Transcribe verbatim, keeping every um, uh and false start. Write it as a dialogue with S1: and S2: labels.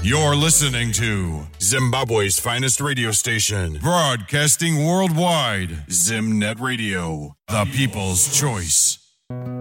S1: You're listening to Zimbabwe's finest radio station, broadcasting worldwide. Zimnet Radio, the people's choice.